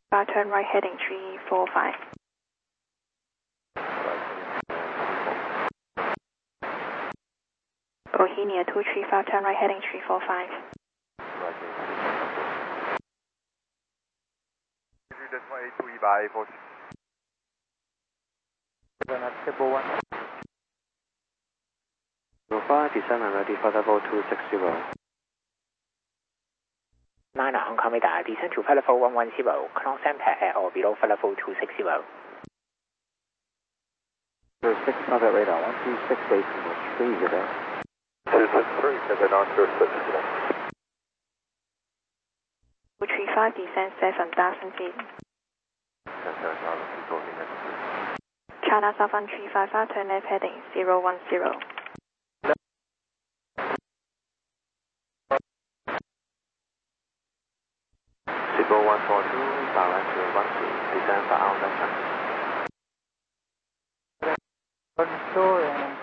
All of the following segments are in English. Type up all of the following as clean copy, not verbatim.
turn right heading 345. Bohemia 235, turn right heading 345. Descend and ready for level 260. Niner Hong Kong radar, descend to flight level 110, close center at or below flight level 260. 6 contact radar, 1268, 3 today. 263, Cathay North 260. 235, descend 7,000 feet. China Southern 355, turn left heading 010. Signal 142, direct to 13, descend for our lecture. Control and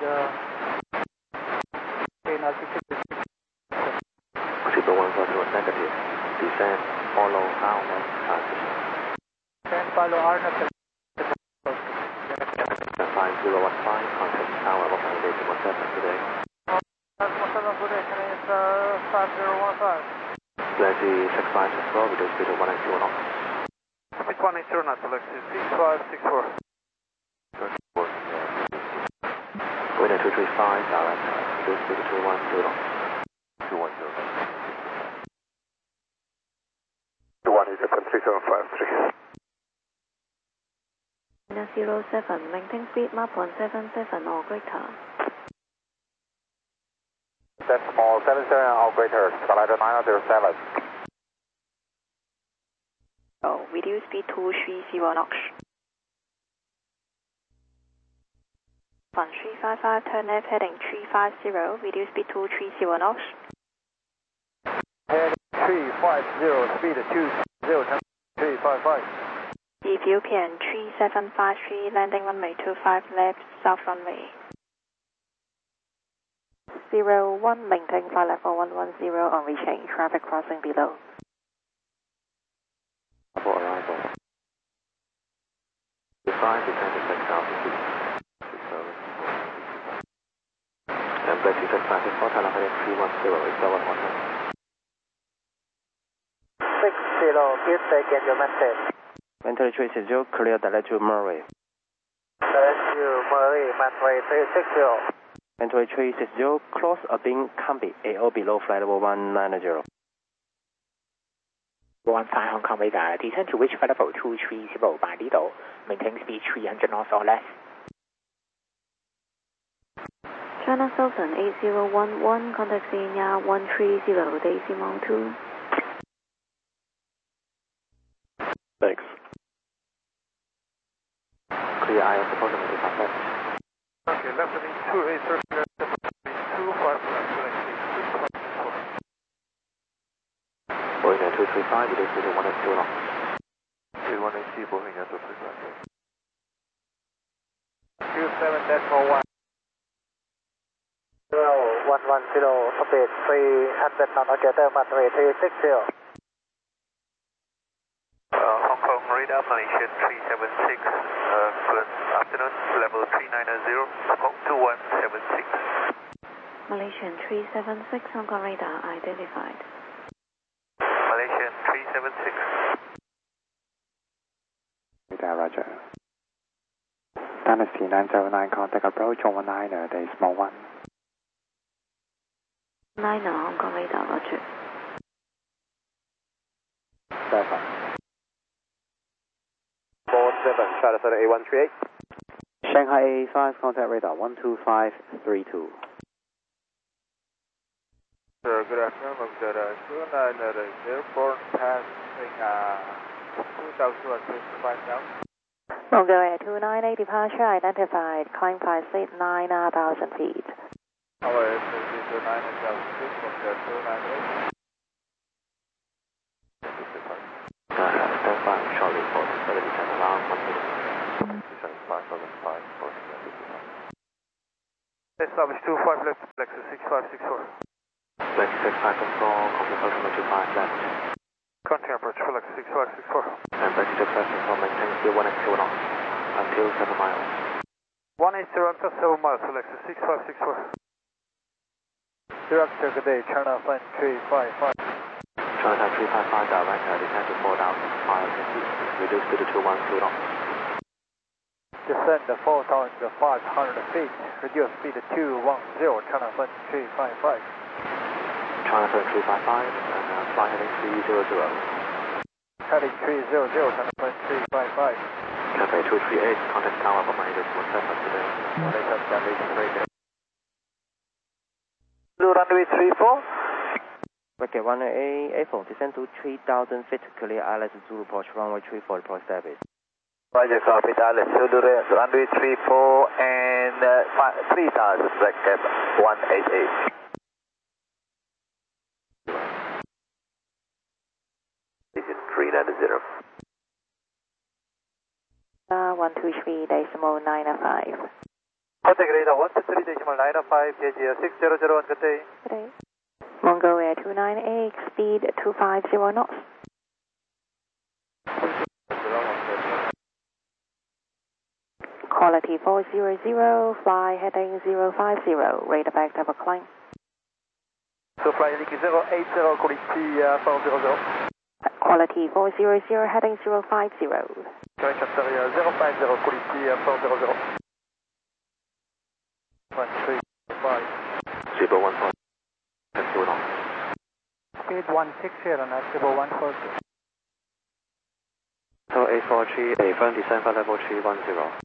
Signal 142 negative, descend follow our left transition. then follow Arnold. 5015, contact tower of elevation 17 today. 17 today, is 5015. Galaxy 6564, reduce speed to 180 knots. 180 knots, Galaxy 6564. Winner 235, direct, reduce speed to 210 knots. 210. 07, maintain speed map 177 or greater. Decimal 77 or greater, Skylighter 907. Reduce speed to 330 knots. 1355, turn left heading 350, reduce speed to 30 knots. Heading 350, speed 20, 355. Ethiopian 3753, landing runway 25 left, south runway. 01, maintain flight level 110 on reaching, traffic crossing below. For arrival. Define descend to 6,000 feet. And Galaxy 6564, Thailand heading 310, is over hotel. 60, please again your message. Mental 360, clear direct to Murray. Direct to Murray, Manway 360. Mental 360, close Abing Camby, AO below flight level 190. 15 Hong Kong radar, descend to reach flight level 230 by Lido, maintain speed 300 knots or less. China Southern 8011, contact Xenia 130, decimal 2. Thanks. Clear IS approximately perfect. Okay, left heading 28, circular 25 left, Galaxy 6564. Boeing 235, reduce speed to 180 knots. 180, Boeing 235. 27.1. 110, speed 300 knots, Gator Manway 360. Hong Kong radar, Malaysian 376, good afternoon, level 390, Hong Kong 2176. Malaysian 376, Hong Kong radar identified. Malaysian 376. Radar, roger. Dynasty 909, contact approach 119, decimal 1. 9 Hong Kong radar, roger. 7. 47, China Center A138. Shanghai A5, contact radar 12532. Sir, good afternoon, Mugdada 29 at airport passing 2,225 now. Mongolia 298 departure identified, climb by seat 9,000 feet. Our SAC 9,000 feet, Mugdada 298. Stand by, short report, further descent around 1 minute. Descent 5,500, Establish 25 left, Lexus 6564. Galaxy 6564, complete approach 25 left. Continue approach for Lexus 6564. And back to traffic from maintain still 180 knots until 7 miles. 180 until 7 miles, select 6564. Director, good day, China Flight 355. China 355 direct, descend to 4,500 feet, reduce speed to 212 knots. Descend to 4,500 feet, reduce speed to 210, China Flight 355. China 355, and fly heading 300. Heading 300, China Flight 355. Cathay 238, contact tower for my decimal 7 today. 187, runway 34. Okay, runway 84, descend to 3,000 feet, clear ILS Zulu approach runway 34, approach service. Roger, copy, ILS Zulu, runway 34 and 3,000, bracket 188. Digit 390. 123.905. Contact radar 123.905, gauge 600, good day. Good day. Mongolia 298, speed 250 knots. Quality 400, fly heading 050, radar back double climb. So fly heading 080, quality 400. Quality 400, heading 050. Correct, after 050, quality 400. 135. 014, 2 knots. Speed 160 on that, 140. So 843, a firm descend for level 310.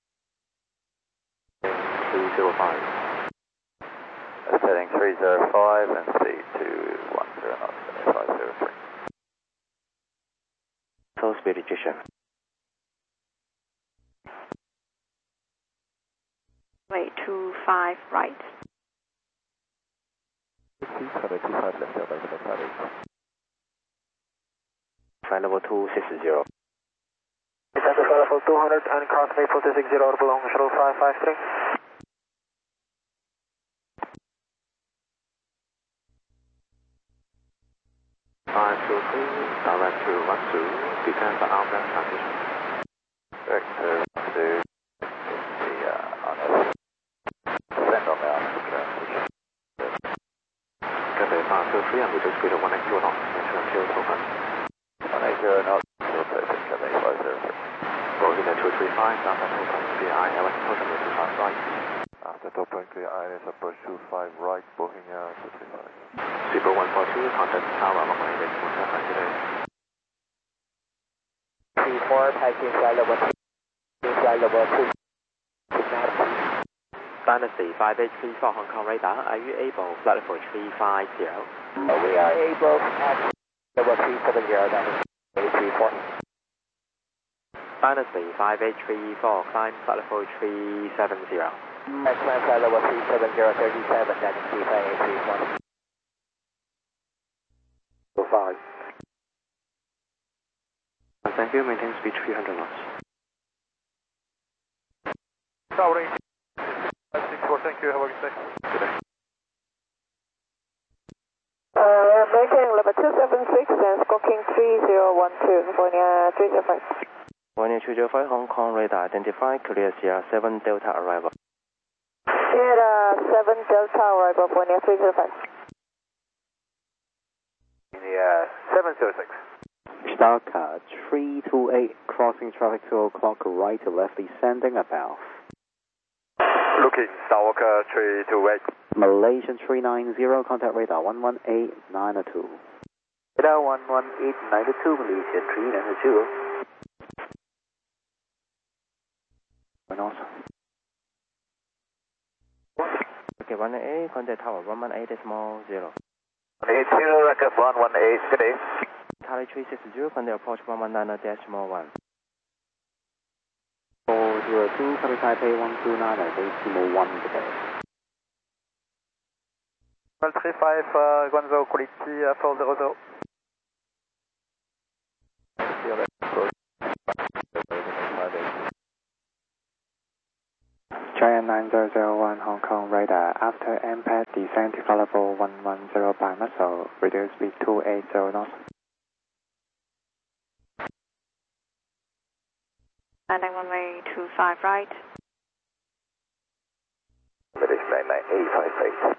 305. Setting 305 and speed 210 knots, 503. So speed reduction. Wait, 25 right. 25 left, Flight level 260. Descend to level 200 and cross Maple 260 belong shuttle 553. Direct to 12, descend for outbound transition. Vector to the descend on the outbound transition. Cathay 523 and reduce speed to 180 knots, maintain until token. 180 knots, still perfect, Cathay 503. Rolling at 235, down at token, BI, LS token, 25 right. After top point clear, ILS approach 25 right, Bohemia 235. 0142, contact tower for my decimal 7 today. 34, passing flight level 2, flight level 2. Dynasty 5834 Hong Kong radar, are you able flight level 350? We are able at level 370, Dynasty 834. Dynasty 5834, climb flight level 370. Climb flight level 370, 37, Dynasty 5834. 5. Thank you, maintain speed 300 knots. Tower 64, thank you, have a good day. Good day. Maintain level 276 and Squawking 3012, California 305. California 305, Hong Kong radar identified, clear Sierra 7 Delta arrival. Sierra 7 Delta arrival, California 305. Yeah, 706. Starcat 328, crossing traffic 2 o'clock, right to left, descending about. Looking, Starwalker 328. Malaysian 390, contact radar 11892. Radar 11892, Malaysia 390. North. Okay, 118, contact tower 118.0. 180, record 118, good day. Charlie 360, contact approach 119.1. 402, copy Taipei 129 at decimal 1 today. 135, Guangzhou, quality 400. Giant 9001 Hong Kong radar, after impact descend to level 110 by muscle, reduce speed 280 knots. Landing runway 25 right. British 99858.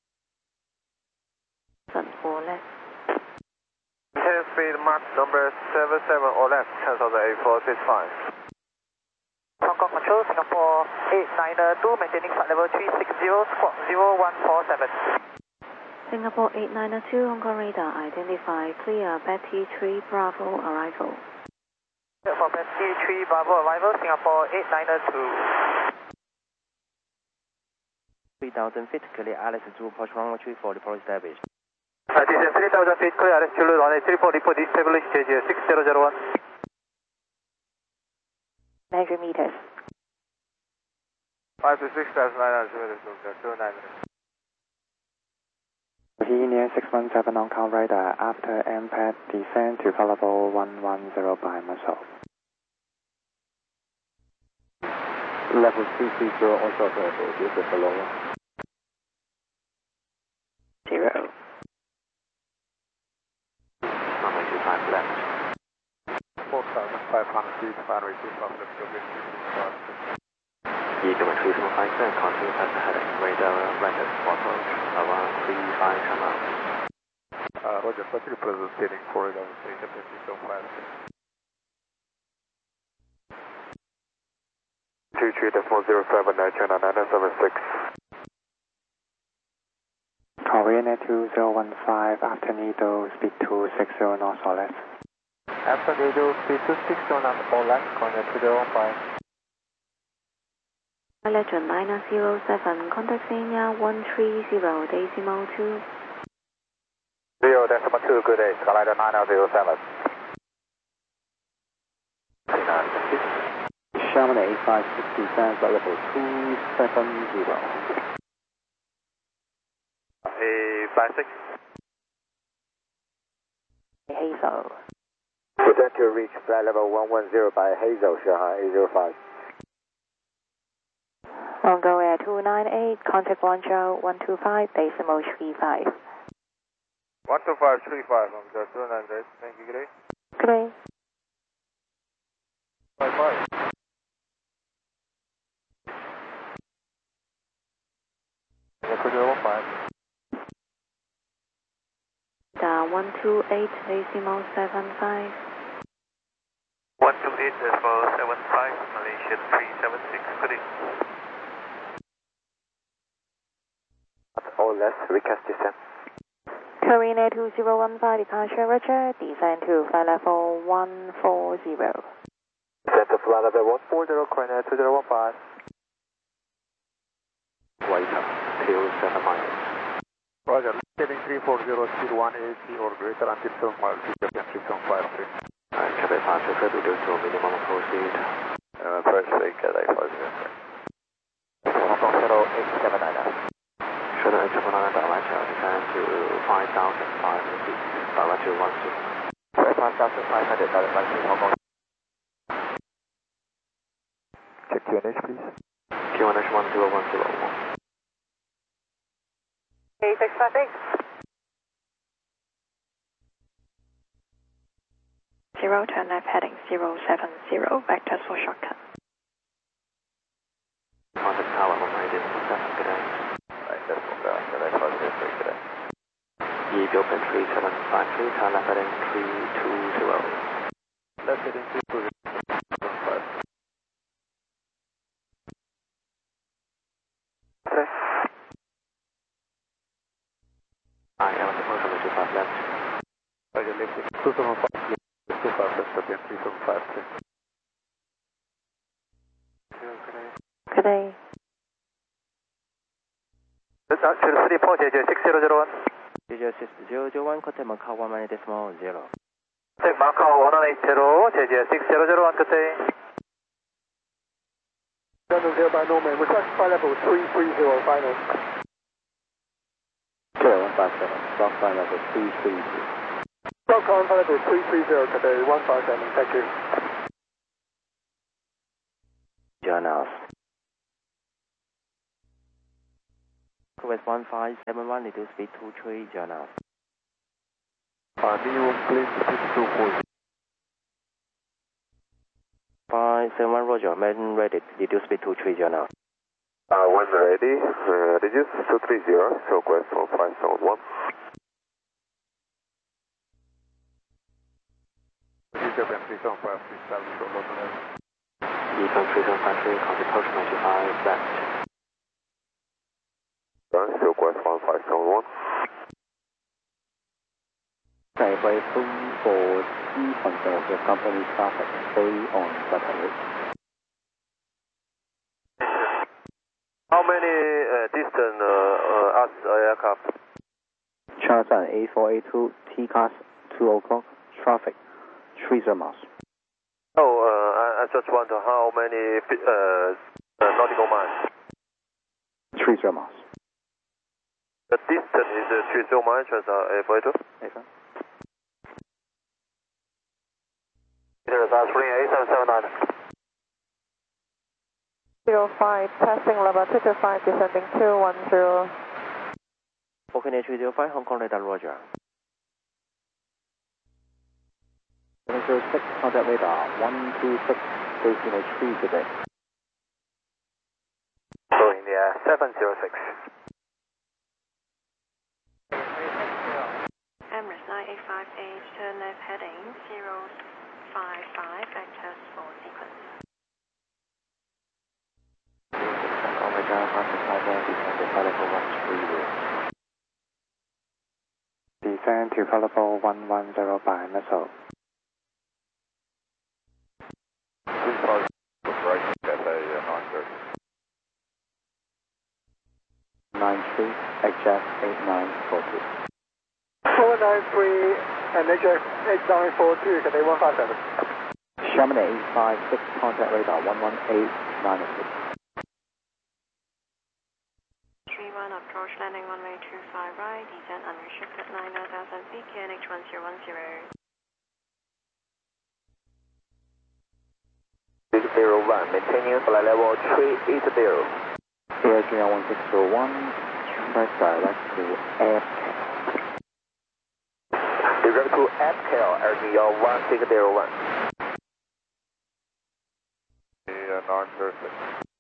4 left. 10 speed Mark number 77 or left, cancel the A465. Hong Kong Control, Singapore 892, maintaining flight level 360, squawk 0147. Singapore 892, Hong Kong radar, identify, clear, Betty 3 Bravo, arrival. For Betty 3 Bravo, arrival, Singapore 892. 3,000 feet, clear Alice Zulu, approach runway 34, deploy established. Descent 3,000 feet, clear Alice Zulu, runway 34, report established, JJ 6001. Measure meters. 526,900, Union 617 on call radar, after MPAD, descend to level 110 by myself. Level 230 also available, this is below 0. Runway 25 left. 4,500 feet, runway 25 left, Eagle 3757, continue past the heading, radar right at throttle, around 35 miles. Roger, proceed present heading for level station 50.5. 23.407, China 976. Korean 2015, after Nido, speed 260 north or left. After Nido, speed 260 north or left, Korean 2015. Legend 907, contact Senior 130, decimal 2. 0.2, good day, Skylighter 907. Sherman 8560, stands at level 270. A56. Hazel. Pretend to reach flight level 110 by Hazel, Shanghai 805. Longo Air 298, contact Guangzhou 125, decimal 35. 12535, I'm just 298, thank you, good day. Good day. 55. Da 128, decimal 75. 128.75, Malaysian 376, good day. All left, recast descent. Korean Air 2015, departure, Roger, descend to flight level 140. Descent to flight level 140, Korean Air 2015. Waiter, till 7 miles. Roger, heading 340, speed 180 or greater until 7 miles, Japan 375. Cabin departure should reduce to minimum approach speed. First week at A4. Hong Kong Shuttle 8799. Shuttle 8799 direct descend to 5,500 feet, direct to 10. 5,500, direct flight to Hong Kong. Check QNH, please. QNH 10101. 8658. 0, turn left heading 070, vectors for shortcut. Contact tower 197, good day. Right, that's one down, good day, positive 3, good day. Eagle 3753, turn left heading 320. Left heading 320. I am supposed to 25 left. Roger, left heading 275, 25 left, Japan 375. Good day. This is 3 report, JJ 6001. JJ 6001, contact Macau 1 decimal 0. Take Macau 180, JJ 6001, good day. 0 by Norman, request flight level 330 final. 0157, stop flight level 330. Stop flight level 330 today, 157, thank you. Journals. Request 1571, reduce speed 23, journals. Minimum plane speed 240. 71 Roger, main ready, reduce speed to 30 now. When ready, reduce to 30, request for 571. Ethiopian 3753, show local level. Econ 3753, contact approach 95 left. Request 1571. 係為中貨資訊上嘅 company traffic stay on Saturday. How many distant us aircraft? Charter A482 T-Class 2 o'clock, traffic 30 miles. Oh, I just wonder how many nautical miles? 30 miles. The distance is 30 miles, A482? Yes, sir. 387779. 05, passing level 225, descending 210. Okay, 305, Hong Kong radar, Roger. 706, contact radar 126, facing a tree today. So in the air, 706. Emirates 9858, turn left heading 055, access for sequence. Descend to Colorful 110 by missile. Please follow the right, Cathay 93, HF 8942. 493 and HF 8942, Cathay 157. Sherman 856, contact radar 11896. 31, approach landing runway 25 right, descend unrestricted 9,000 feet, KNH 1010. 601, maintaining flight level 380. Air 31601, track direct to AirCal. Direct to AirCal, Air 1601. 906.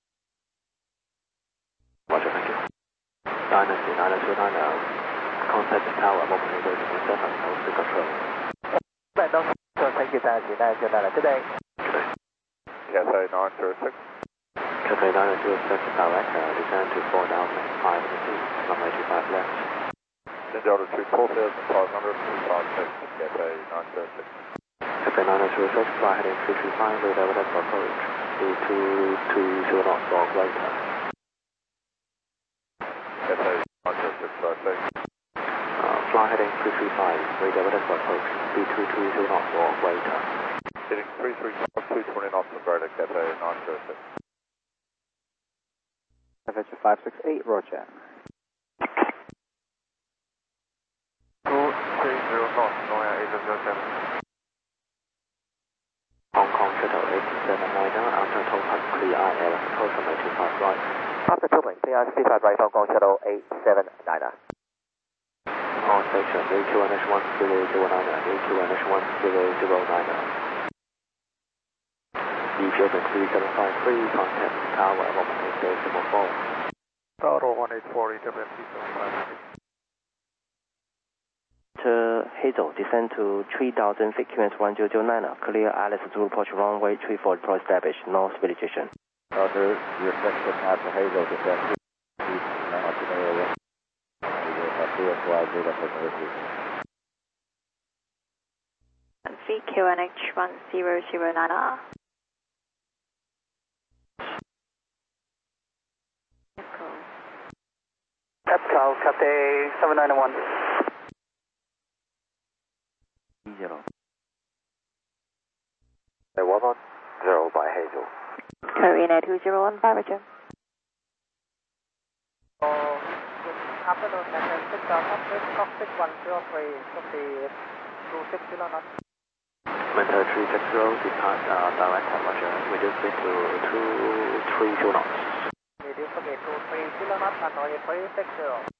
Roger, thank you. Dynasty 90290, contact tower, opening 7, no speed control. Thank you, Dynasty 90290. Today. Cathay 906. Cathay 906, direct, descend to 4,500 feet, runway 25 left. Change order to 4,500, 256, Cathay 906. Cathay 906, fly heading 335, radar with approach, 220 knots or greater. Cathay 906, I think. Fly heading 335, radar with approach, 220 knots or greater. Heading 335, 220 knots and greater, Cathay 906. FH 568, Roger. 230 knots, Noya 807. Hong Kong Shuttle 8790, after total clear IL, approach 25 right. After topping, clear 25 right, Hong Kong Shuttle 8790. On station, AQ1H1 0090, AQ1H1 0090. Ethiopian 3753, contact tower, opening 4. Tower 184, Ethiopian 3753. To Hazel, descend to 3,000 feet, QNH 1009, clear Alice Zulu approach runway 34, deploy established, no speed restriction. Roger, your next pass to Hazel, descend 3,000 area. Feet QNH 1009. AirCal, Cathay 791. 0. 110 by Hazel. Korean 2015, Roger. Good afternoon, Cathay 6 cockpit 103, speed 260 knots. Mentor 360, depart direct, Roger, reduce speed to 230 knots. Reduce speed to 330 knots, and 360.